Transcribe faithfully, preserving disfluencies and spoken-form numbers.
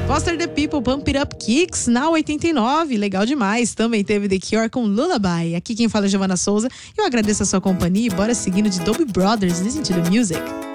Foster the People, Pump It Up Kicks, na oitenta e nove, legal demais. Também teve The Cure com Lullaby. Aqui quem fala é Giovana Souza. Eu agradeço a sua companhia e bora seguindo de Doobie Brothers, Listen to the Music.